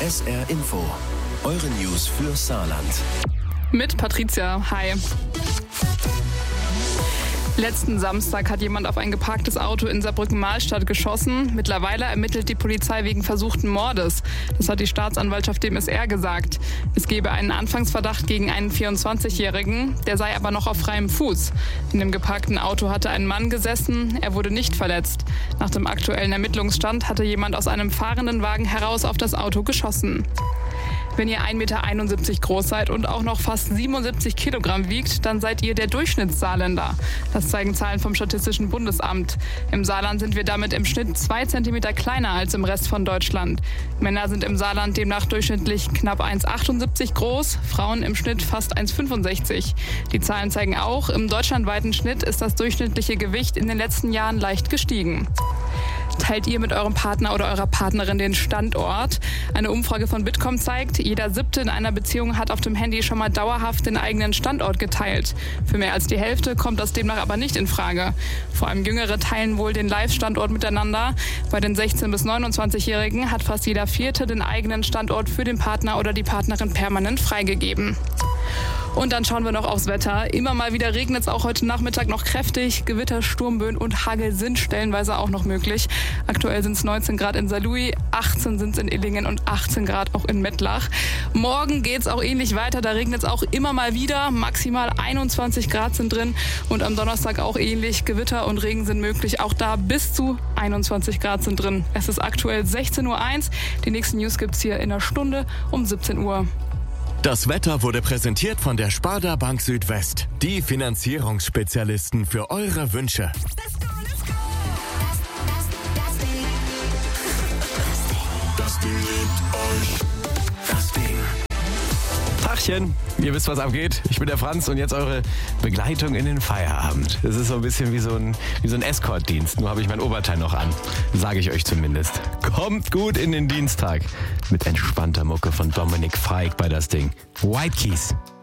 SR Info. Eure News für Saarland. Mit Patricia. Hi. Letzten Samstag hat jemand auf ein geparktes Auto in Saarbrücken-Mahlstadt geschossen. Mittlerweile ermittelt die Polizei wegen versuchten Mordes. Das hat die Staatsanwaltschaft dem SR gesagt. Es gebe einen Anfangsverdacht gegen einen 24-Jährigen. Der sei aber noch auf freiem Fuß. In dem geparkten Auto hatte ein Mann gesessen. Er wurde nicht verletzt. Nach dem aktuellen Ermittlungsstand hatte jemand aus einem fahrenden Wagen heraus auf das Auto geschossen. Wenn ihr 1,71 Meter groß seid und auch noch fast 77 Kilogramm wiegt, dann seid ihr der Durchschnittssaarländer. Das zeigen Zahlen vom Statistischen Bundesamt. Im Saarland sind wir damit im Schnitt 2 Zentimeter kleiner als im Rest von Deutschland. Männer sind im Saarland demnach durchschnittlich knapp 1,78 groß, Frauen im Schnitt fast 1,65. Die Zahlen zeigen auch, im deutschlandweiten Schnitt ist das durchschnittliche Gewicht in den letzten Jahren leicht gestiegen. Teilt ihr mit eurem Partner oder eurer Partnerin den Standort? Eine Umfrage von Bitkom zeigt, jeder 7. in einer Beziehung hat auf dem Handy schon mal dauerhaft den eigenen Standort geteilt. Für mehr als die Hälfte kommt das demnach aber nicht in Frage. Vor allem Jüngere teilen wohl den Live-Standort miteinander. Bei den 16- bis 29-Jährigen hat fast jeder 4. den eigenen Standort für den Partner oder die Partnerin permanent freigegeben. Und dann schauen wir noch aufs Wetter. Immer mal wieder regnet es auch heute Nachmittag noch kräftig. Gewitter, Sturmböen und Hagel sind stellenweise auch noch möglich. Aktuell sind es 19 Grad in Saarlouis, 18 sind es in Illingen und 18 Grad auch in Mettlach. Morgen geht es auch ähnlich weiter. Da regnet es auch immer mal wieder. Maximal 21 Grad sind drin. Und am Donnerstag auch ähnlich. Gewitter und Regen sind möglich. Auch da bis zu 21 Grad sind drin. Es ist aktuell 16:01 Uhr. Die nächsten News gibt es hier in einer Stunde um 17 Uhr. Das Wetter wurde präsentiert von der Sparda Bank Südwest. Die Finanzierungsspezialisten für eure Wünsche. Das Ding liebt euch. Das Ding. Tachchen, ihr wisst, was abgeht. Ich bin der Franz und jetzt eure Begleitung in den Feierabend. Das ist so ein bisschen wie so ein Escort-Dienst. Nur habe ich mein Oberteil noch an. Sage ich euch zumindest. Kommt gut in den Dienstag. Mit entspannter Mucke von Dominik Feig bei das Ding. White Keys.